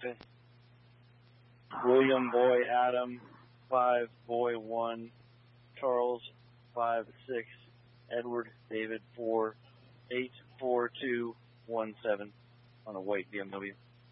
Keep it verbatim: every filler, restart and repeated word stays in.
Okay. William Boy Adam five Boy one, Charles five six, Edward David four eight four two one seven on a white B M W.